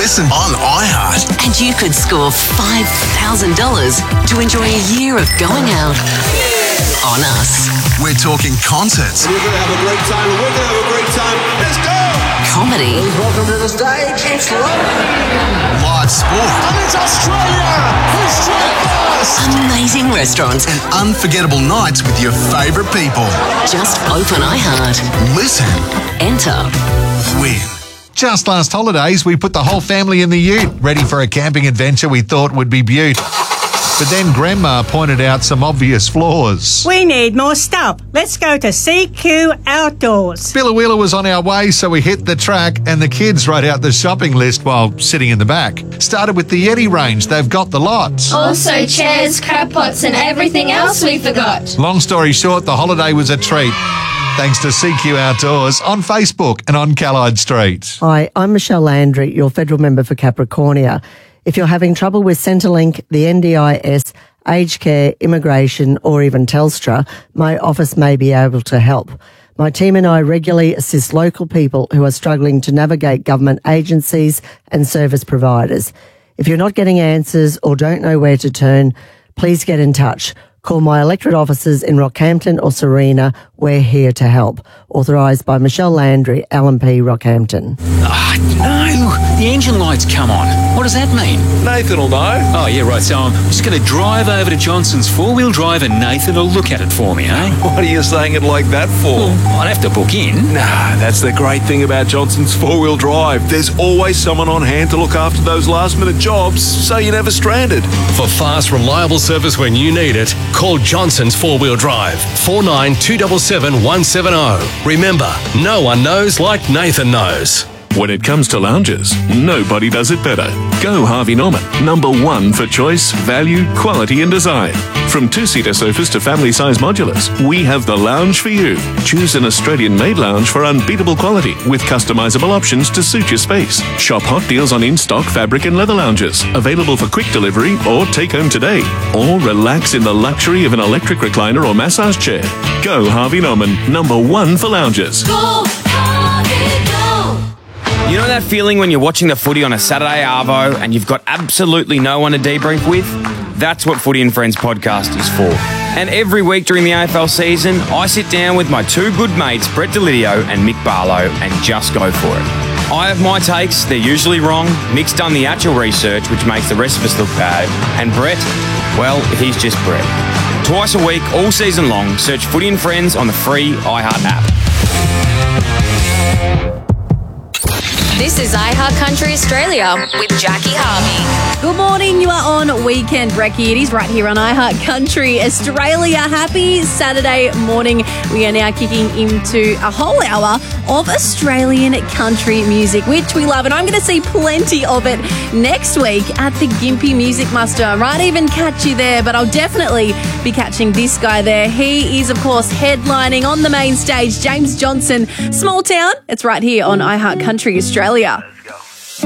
Listen on iHeart. And you could score $5,000 to enjoy a year of going out on us. We're talking concerts. We're going to have a great time. We're going to have a great time. Let's go! Comedy. Welcome to the stage. It's Live sport. And it's Australia! History first! Amazing restaurants. And unforgettable nights with your favourite people. Just open iHeart. Listen. Enter. Win. Just last holidays, we put the whole family in the ute, ready for a camping adventure we thought would be beaut. But then Grandma pointed out some obvious flaws. We need more stuff. Let's go to CQ Outdoors. Billawheeler was on our way, so we hit the track and the kids wrote out the shopping list while sitting in the back. Started with the Yeti range. They've got the lots. Also chairs, crab pots and everything else we forgot. Long story short, the holiday was a treat. Thanks to CQ Outdoors on Facebook and on Callide Street. Hi, I'm Michelle Landry, your federal member for Capricornia. If you're having trouble with Centrelink, the NDIS, aged care, immigration, or even Telstra, my office may be able to help. My team and I regularly assist local people who are struggling to navigate government agencies and service providers. If you're not getting answers or don't know where to turn, please get in touch. Call my electorate offices in Rockhampton or Serena. We're here to help. Authorised by Michelle Landry, LNP Rockhampton. No, the engine light's come on. What does that mean? Nathan will know. Oh, yeah, right. So I'm just going to drive over to Johnson's four-wheel drive and Nathan will look at it for me, eh? What are you saying it like that for? Well, I'd have to book in. Nah, that's the great thing about Johnson's four-wheel drive. There's always someone on hand to look after those last-minute jobs, so you're never stranded. For fast, reliable service when you need it, call Johnson's four-wheel drive, 49 277 170. Remember, no one knows like Nathan knows. When it comes to lounges, nobody does it better. Go Harvey Norman, #1 for choice, value, quality and design. From two-seater sofas to family-size modulars, we have the lounge for you. Choose an Australian-made lounge for unbeatable quality with customizable options to suit your space. Shop hot deals on in-stock fabric and leather lounges, available for quick delivery or take home today. Or relax in the luxury of an electric recliner or massage chair. Go Harvey Norman, #1 for lounges. Go, Harvey, go! You know that feeling when you're watching the footy on a Saturday arvo and you've got absolutely no one to debrief with? That's what Footy and Friends podcast is for. And every week during the AFL season, I sit down with my two good mates, Brett Delidio and Mick Barlow, and just go for it. I have my takes, they're usually wrong. Mick's done the actual research, which makes the rest of us look bad. And Brett, well, he's just Brett. Twice a week, all season long, search Footy and Friends on the free iHeart app. This is iHeart Country Australia with Jackie Harvey. Good morning, you are on Weekend Brekkie. It is right here on iHeart Country Australia. Happy Saturday morning. We are now kicking into a whole hour of Australian country music, which we love. And I'm going to see plenty of it next week at the Gympie Music Muster. I might even catch you there, but I'll definitely be catching this guy there. He is, of course, headlining on the main stage, James Johnson, Small Town. It's right here on iHeart Country Australia.